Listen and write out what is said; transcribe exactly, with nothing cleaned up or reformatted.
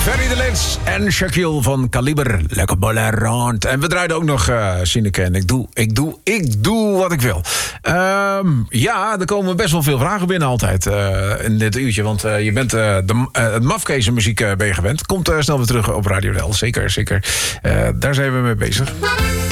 Ferry de Lins en Shaquille van Kaliber. Lekker Bolerant. En we draaiden ook nog uh, Sineke en ik doe, ik doe, ik doe wat ik wil. Um, ja, er komen best wel veel vragen binnen altijd uh, in dit uurtje. Want uh, je bent uh, de, uh, het mafkezen muziek uh, ben je gewend. Komt uh, snel weer terug op Radio Del. Zeker, zeker. Uh, daar zijn we mee bezig.